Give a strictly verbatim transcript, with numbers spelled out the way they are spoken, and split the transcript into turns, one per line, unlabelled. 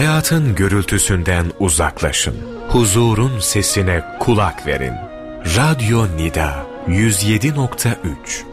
Hayatın gürültüsünden uzaklaşın. Huzurun sesine kulak verin. Radyo Nida yüz yedi nokta üç